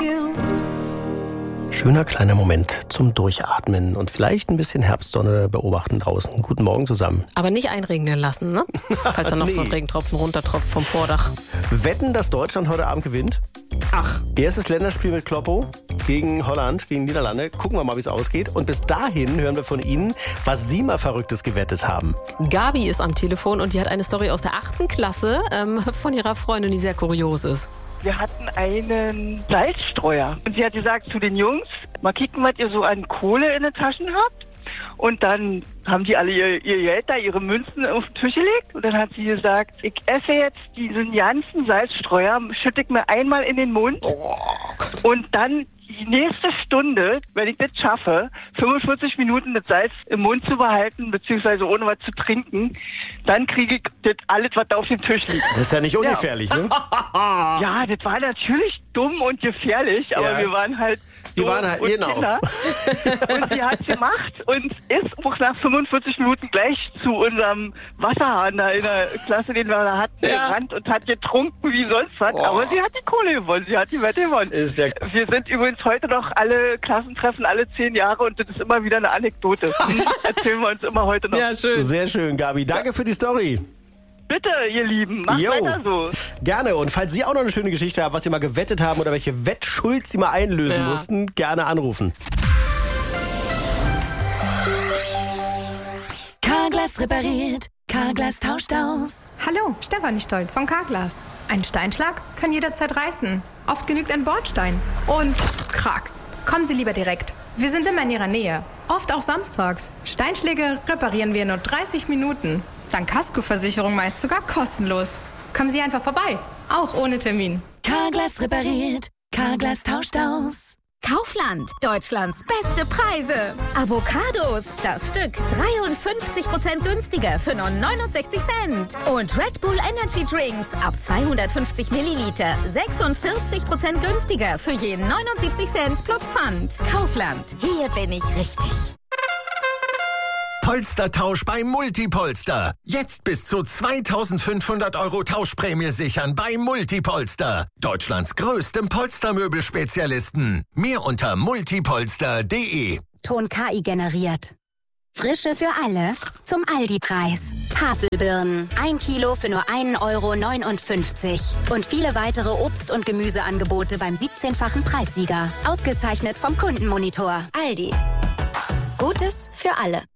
Schöner kleiner Moment zum Durchatmen und vielleicht ein bisschen Herbstsonne beobachten draußen. Guten Morgen zusammen. Aber nicht einregnen lassen, ne? Falls da noch so ein Regentropfen runtertropft vom Vordach. Wetten, dass Deutschland heute Abend gewinnt? Ach. Erstes Länderspiel mit Kloppo gegen Holland, gegen Niederlande. Gucken wir mal, wie es ausgeht. Und bis dahin hören wir von Ihnen, was Sie mal Verrücktes gewettet haben. Gabi ist am Telefon und die hat eine Story aus der 8. Klasse von ihrer Freundin, die sehr kurios ist. Wir hatten einen Salzstreuer und sie hat gesagt zu den Jungs, mal kicken, was ihr so an Kohle in den Taschen habt. Und dann haben die alle ihr Geld da, ihre Münzen auf den Tisch gelegt. Und dann hat sie gesagt, ich esse jetzt diesen ganzen Salzstreuer, schütte ich mir einmal in den Mund. Oh Gott. Und dann die nächste Stunde, wenn ich das schaffe, 45 Minuten das Salz im Mund zu behalten, beziehungsweise ohne was zu trinken, dann kriege ich das alles, was da auf dem Tisch liegt. Das ist ja nicht ungefährlich, ne? Ja, das war natürlich dumm und gefährlich, aber wir waren halt dumm und genau. Kinder. Und sie hat es gemacht und ist auch nach 45 Minuten gleich zu unserem Wasserhahn da in der Klasse, den wir da hatten, gerannt und hat getrunken wie sonst was. Aber sie hat die Kohle gewonnen, sie hat die Wette gewonnen. Wir sind übrigens heute noch alle Klassentreffen, alle 10 Jahre und das ist immer wieder eine Anekdote. Erzählen wir uns immer heute noch. Ja, schön. Sehr schön, Gabi. Danke für die Story. Bitte, ihr Lieben, macht weiter so. Gerne. Und falls Sie auch noch eine schöne Geschichte haben, was Sie mal gewettet haben oder welche Wettschuld Sie mal einlösen mussten, gerne anrufen. Carglass repariert, Carglass tauscht aus. Hallo, Stefanie Stoll von Carglass. Ein Steinschlag kann jederzeit reißen. Oft genügt ein Bordstein. Und krack. Kommen Sie lieber direkt. Wir sind immer in Ihrer Nähe. Oft auch samstags. Steinschläge reparieren wir in nur 30 Minuten. Dank Kaskoversicherung meist sogar kostenlos. Kommen Sie einfach vorbei. Auch ohne Termin. Carglass repariert, Carglass tauscht aus. Kaufland, Deutschlands beste Preise. Avocados, das Stück 53% günstiger für nur 69 Cent. Und Red Bull Energy Drinks ab 250 Milliliter 46% günstiger für je 79 Cent plus Pfand. Kaufland, hier bin ich richtig. Polstertausch bei Multipolster. Jetzt bis zu 2.500 € Tauschprämie sichern bei Multipolster. Deutschlands größtem Polstermöbelspezialisten. Mehr unter multipolster.de. Ton KI generiert. Frische für alle zum Aldi-Preis. Tafelbirnen, 1 Kilo für nur 1,59 € Und viele weitere Obst- und Gemüseangebote beim 17-fachen Preissieger. Ausgezeichnet vom Kundenmonitor. Aldi. Gutes für alle.